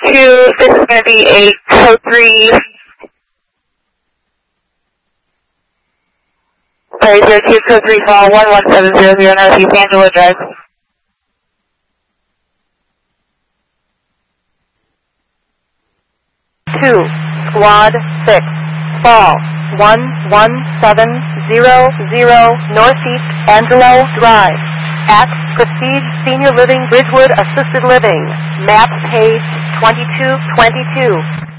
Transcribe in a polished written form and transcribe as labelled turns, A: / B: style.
A: This is going to be a code 3. Sorry, 02 code 3 fall 11700 Northeast Angela Drive.
B: 2, Squad 6, fall 11700 Northeast Angelo Drive. At Prestige Senior Living Bridgewood Assisted Living, map page 2222.